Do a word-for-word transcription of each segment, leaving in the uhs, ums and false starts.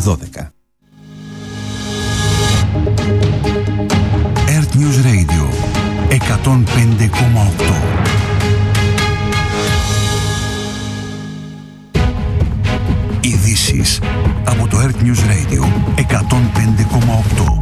δώδεκα. Earth News Radio εκατόν πέντε κόμμα οκτώ. Ειδήσεις από το Earth News Radio εκατόν πέντε κόμμα οκτώ.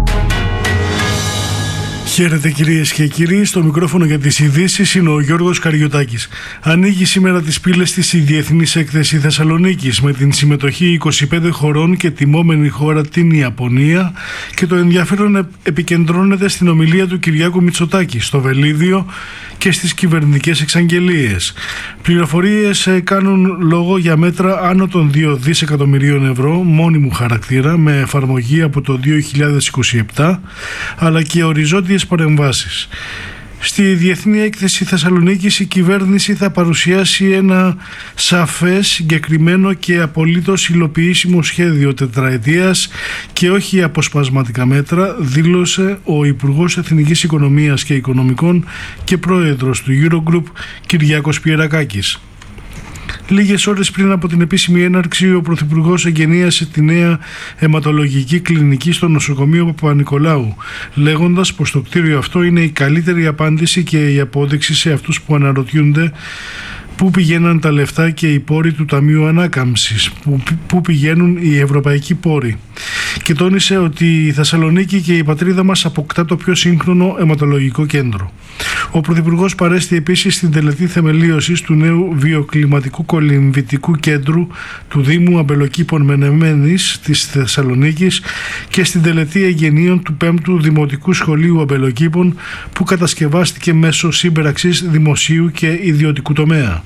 Χαίρετε κυρίες και κύριοι, στο μικρόφωνο για τις ειδήσεις είναι ο Γιώργος Καριωτάκης. Ανοίγει σήμερα τις πύλες της η Διεθνής Έκθεση Θεσσαλονίκης με την συμμετοχή είκοσι πέντε χωρών και τιμόμενη χώρα την Ιαπωνία, και το ενδιαφέρον επικεντρώνεται στην ομιλία του Κυριάκου Μητσοτάκη στο Βελίδιο και στις κυβερνητικές εξαγγελίες. Πληροφορίες κάνουν λόγο για μέτρα άνω των δύο δισεκατομμυρίων ευρώ μόνιμου χαρακτήρα με εφαρμογή από το δύο χιλιάδες είκοσι επτά, αλλά και οριζόντιες παρεμβάσεις. Στη Διεθνή Έκθεση Θεσσαλονίκης η κυβέρνηση θα παρουσιάσει ένα σαφές, συγκεκριμένο και απολύτως υλοποιήσιμο σχέδιο τετραετίας και όχι αποσπασματικά μέτρα, δήλωσε ο Υπουργός Εθνικής Οικονομίας και Οικονομικών και πρόεδρος του Eurogroup Κυριάκος Πιερακάκης. Λίγες ώρες πριν από την επίσημη έναρξη, ο Πρωθυπουργός εγκαινίασε τη νέα αιματολογική κλινική στο νοσοκομείο Παπα-Νικολάου, λέγοντας πως το κτίριο αυτό είναι η καλύτερη απάντηση και η απόδειξη σε αυτούς που αναρωτιούνται πού πηγαίναν τα λεφτά και οι πόροι του Ταμείου Ανάκαμψης, πού, πού πηγαίνουν οι ευρωπαϊκοί πόροι. Και τόνισε ότι η Θεσσαλονίκη και η πατρίδα μας αποκτά το πιο σύγχρονο αιματολογικό κέντρο. Ο Πρωθυπουργός παρέστη επίσης στην τελετή θεμελίωσης του νέου βιοκλιματικού κολυμβητικού κέντρου του Δήμου Αμπελοκήπων Μενεμένης της Θεσσαλονίκης και στην τελετή εγγενείων του πέμπτου Δημοτικού Σχολείου Αμπελοκήπων, που κατασκευάστηκε μέσω σύμπραξης δημοσίου και ιδιωτικού τομέα.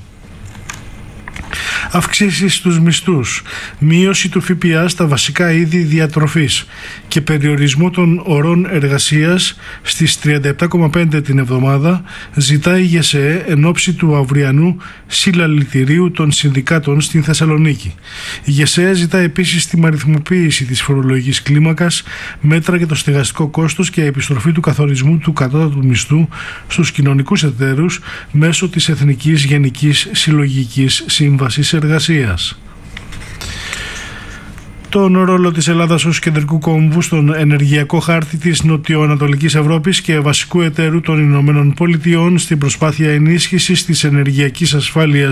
Αυξήσεις στους μισθούς, μείωση του ΦΠΑ στα βασικά είδη διατροφής και περιορισμό των ωρών εργασίας στις τριάντα επτά κόμμα πέντε την εβδομάδα ζητάει η ΓΕΣΕΕ εν ώψη του αυριανού συλλαλητηρίου των συνδικάτων στην Θεσσαλονίκη. Η ΓΕΣΕΕ ζητά επίσης τη αριθμοποίηση της φορολογικής κλίμακας, μέτρα για το στεγαστικό κόστος και επιστροφή του καθορισμού του κατώτατου μισθού στους κοινωνικούς εταίρους μέσω της Εθνικής Γενικής Συλλογικής Σύμβασης Εργασίας. Τον ρόλο της Ελλάδας ως κεντρικού κόμβου στον ενεργειακό χάρτη της νοτιοανατολικής Ευρώπης και βασικού εταίρου των Ηνωμένων Πολιτειών στην προσπάθεια ενίσχυσης της ενεργειακής ασφάλειας